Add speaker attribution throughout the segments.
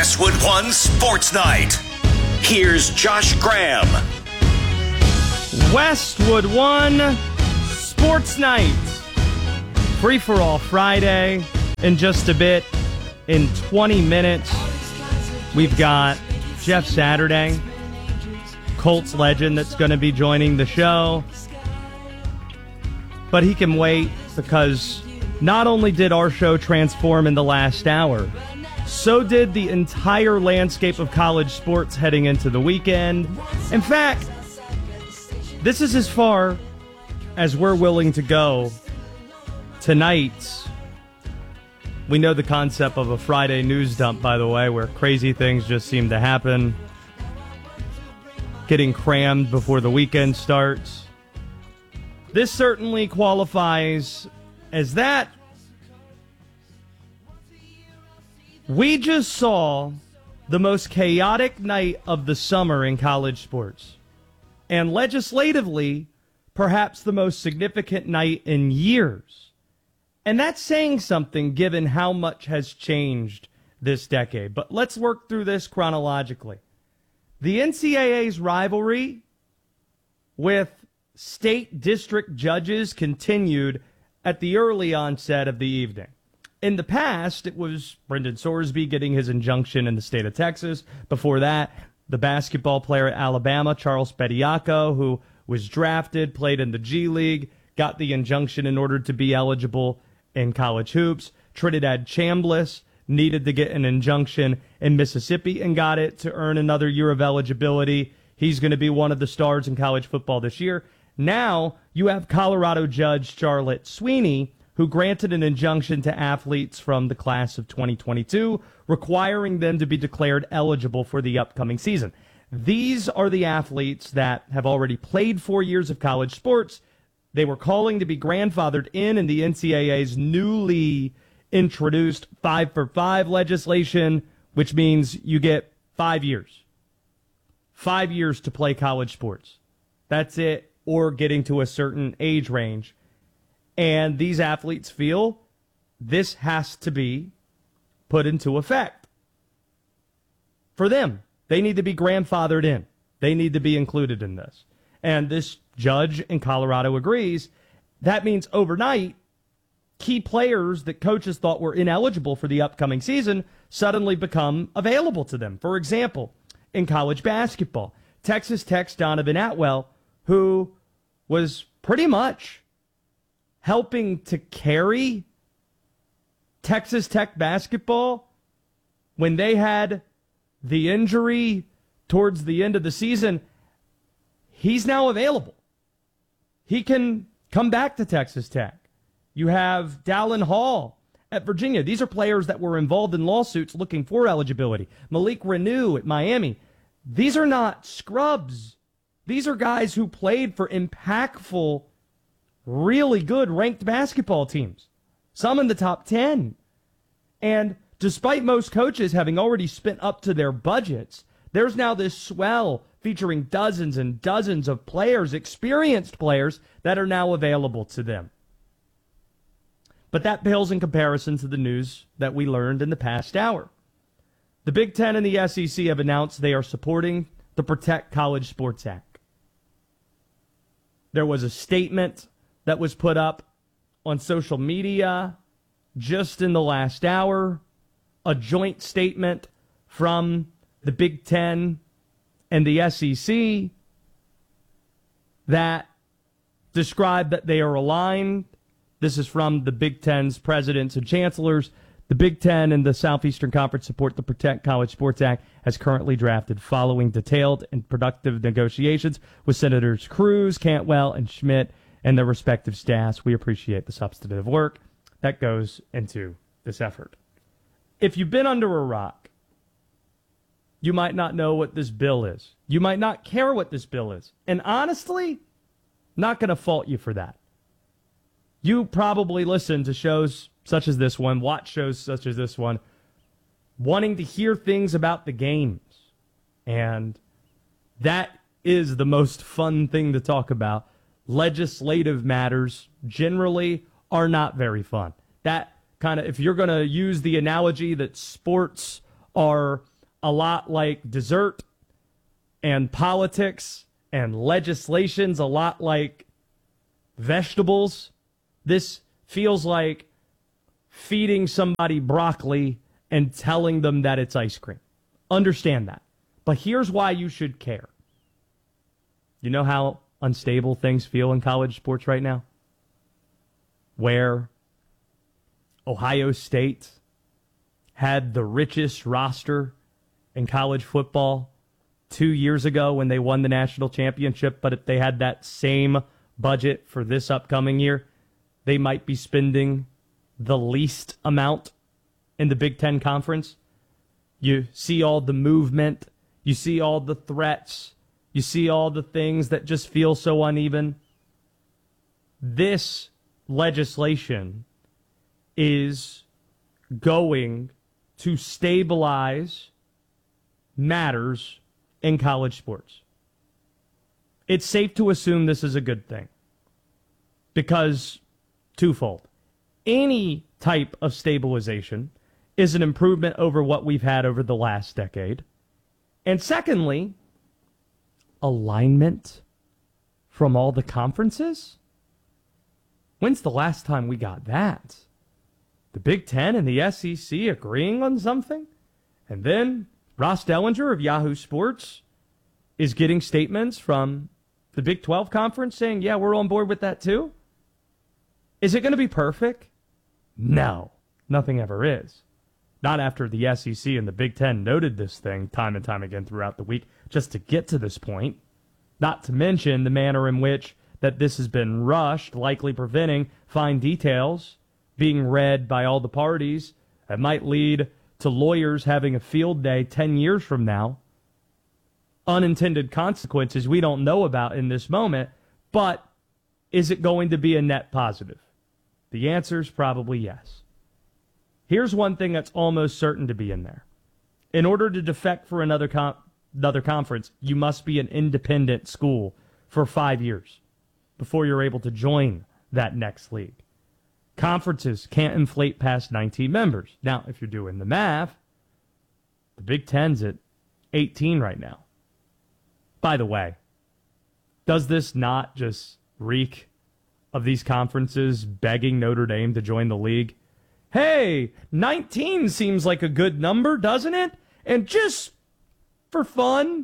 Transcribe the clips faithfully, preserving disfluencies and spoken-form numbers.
Speaker 1: Westwood One Sports Night. Here's Josh Graham.
Speaker 2: Westwood One Sports Night. Free for all Friday. In just a bit, in twenty minutes, we've got Jeff Saturday, Colts legend, that's going to be joining the show. But he can wait because not only did our show transform in the last hour, so did the entire landscape of college sports heading into the weekend. In fact, this is as far as we're willing to go tonight. We know the concept of a Friday news dump, by the way, where crazy things just seem to happen. Getting crammed before the weekend starts. This certainly qualifies as that. We just saw the most chaotic night of the summer in college sports. And legislatively, perhaps the most significant night in years. And that's saying something given how much has changed this decade. But let's work through this chronologically. The N C double A's rivalry with state district judges continued at the early onset of the evening. In the past, it was Brendan Sorsby getting his injunction in the state of Texas. Before that, the basketball player at Alabama, Charles Bediako, who was drafted, played in the G League, got the injunction in order to be eligible in college hoops. Trinidad Chambliss needed to get an injunction in Mississippi and got it to earn another year of eligibility. He's going to be one of the stars in college football this year. Now you have Colorado Judge Charlotte Sweeney, who granted an injunction to athletes from the class of twenty twenty-two, requiring them to be declared eligible for the upcoming season. These are the athletes that have already played four years of college sports. They were calling to be grandfathered in in the N C double A's newly introduced five for five legislation, which means you get five years. Five years to play college sports. That's it, or getting to a certain age range. And these athletes feel this has to be put into effect. For them, they need to be grandfathered in. They need to be included in this. And this judge in Colorado agrees. That means overnight, key players that coaches thought were ineligible for the upcoming season suddenly become available to them. For example, in college basketball, Texas Tech's Donovan Atwell, who was pretty much helping to carry Texas Tech basketball when they had the injury towards the end of the season, he's now available. He can come back to Texas Tech. You have Dallin Hall at Virginia. These are players that were involved in lawsuits looking for eligibility. Malik Renew at Miami. These are not scrubs. These are guys who played for impactful, really good ranked basketball teams. Some in the top ten. And despite most coaches having already spent up to their budgets, there's now this swell featuring dozens and dozens of players, experienced players, that are now available to them. But that pales in comparison to the news that we learned in the past hour. The Big Ten and the S E C have announced they are supporting the Protect College Sports Act. There was a statement that was put up on social media just in the last hour, a joint statement from the Big Ten and the S E C that described that they are aligned. This is from the Big Ten's presidents and chancellors. The Big Ten and the Southeastern Conference support the Protect College Sports Act as currently drafted, following detailed and productive negotiations with Senators Cruz, Cantwell, and Schmidt and their respective staffs. We appreciate the substantive work that goes into this effort. If you've been under a rock, you might not know what this bill is. You might not care what this bill is. And honestly, not going to fault you for that. You probably listen to shows such as this one, watch shows such as this one, wanting to hear things about the games. And that is the most fun thing to talk about. Legislative matters generally are not very fun. That kind of, if you're going to use the analogy that sports are a lot like dessert and politics and legislation's a lot like vegetables. This feels like feeding somebody broccoli and telling them that it's ice cream. Understand that. But here's why you should care. You know how unstable things feel in college sports right now? Where Ohio State had the richest roster in college football two years ago when they won the national championship, but if they had that same budget for this upcoming year, they might be spending the least amount in the Big Ten Conference. You see all the movement. You see all the threats. You see all the things that just feel so uneven. This legislation is going to stabilize matters in college sports. It's safe to assume this is a good thing because twofold. Any type of stabilization is an improvement over what we've had over the last decade. And secondly, alignment from all the conferences? When's the last time we got that? The Big Ten and the S E C agreeing on something? And then Ross Dellinger of Yahoo Sports is getting statements from the Big twelve Conference saying, yeah, we're on board with that too? Is it going to be perfect? No, nothing ever is. Not after the S E C and the Big Ten noted this thing time and time again throughout the week just to get to this point. Not to mention the manner in which that this has been rushed, likely preventing fine details being read by all the parties that might lead to lawyers having a field day ten years from now. Unintended consequences we don't know about in this moment, but is it going to be a net positive? The answer is probably yes. Here's one thing that's almost certain to be in there. In order to defect for another com- another conference, you must be an independent school for five years before you're able to join that next league. Conferences can't inflate past nineteen members. Now, if you're doing the math, the Big Ten's at eighteen right now. By the way, does this not just reek of these conferences begging Notre Dame to join the league? Hey, nineteen seems like a good number, doesn't it? And just for fun,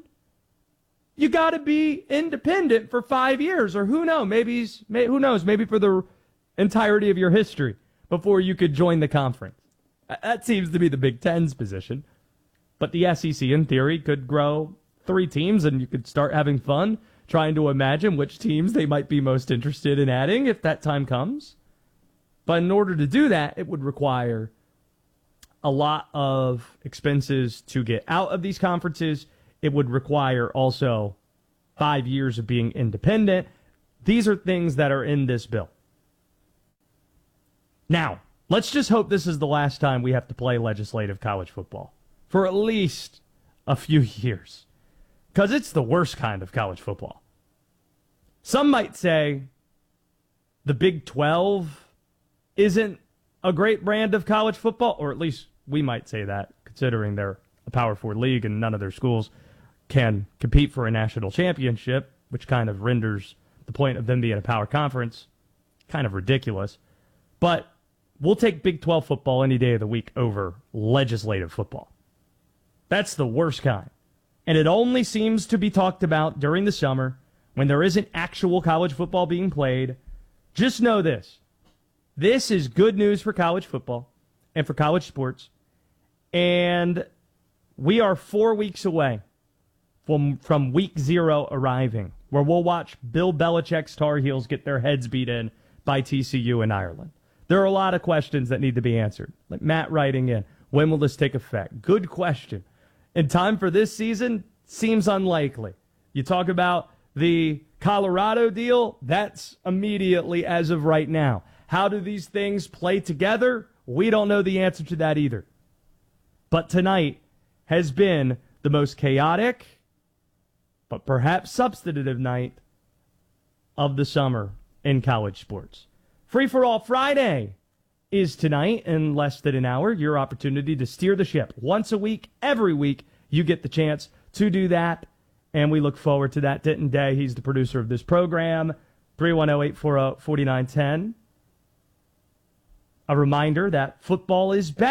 Speaker 2: you got to be independent for five years, or who knows? Maybe who knows? Maybe for the entirety of your history before you could join the conference. That seems to be the Big Ten's position. But the S E C, in theory, could grow three teams, and you could start having fun trying to imagine which teams they might be most interested in adding if that time comes. But in order to do that, it would require a lot of expenses to get out of these conferences. It would require also five years of being independent. These are things that are in this bill. Now, let's just hope this is the last time we have to play legislative college football for at least a few years, because it's the worst kind of college football. Some might say the Big twelve isn't a great brand of college football, or at least we might say that, considering they're a Power Four league and none of their schools can compete for a national championship, which kind of renders the point of them being a power conference kind of ridiculous. But we'll take Big twelve football any day of the week over legislative football. That's the worst kind. And it only seems to be talked about during the summer when there isn't actual college football being played. Just know this. This is good news for college football and for college sports. And we are four weeks away from, from week zero arriving, where we'll watch Bill Belichick's Tar Heels get their heads beat in by T C U in Ireland. There are a lot of questions that need to be answered. Like Matt writing in, when will this take effect? Good question. In time for this season, seems unlikely. You talk about the Colorado deal, that's immediately as of right now. How do these things play together? We don't know the answer to that either. But tonight has been the most chaotic, but perhaps substantive night of the summer in college sports. Free for All Friday is tonight in less than an hour. Your opportunity to steer the ship once a week, every week. you get the chance to do that, and we look forward to that. Denton Day, he's the producer of this program, three one zero, eight four zero, four nine one zero. A reminder that football is back.